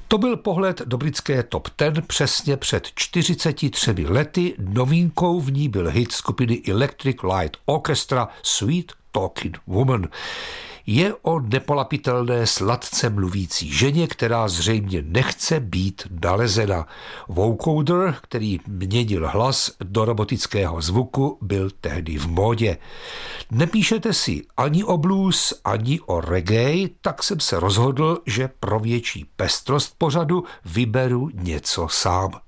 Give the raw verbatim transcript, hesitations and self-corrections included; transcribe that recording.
To byl pohled do britské top deset přesně před čtyřiceti třemi lety. Novinkou v ní byl hit skupiny Electric Light Orchestra Sweet Talking Woman. Je o nepolapitelné sladce mluvící ženě, která zřejmě nechce být nalezena. Vocoder, který měnil hlas do robotického zvuku, byl tehdy v módě. Nepíšete si ani o blues, ani o reggae, tak jsem se rozhodl, že pro větší pestrost pořadu vyberu něco sám.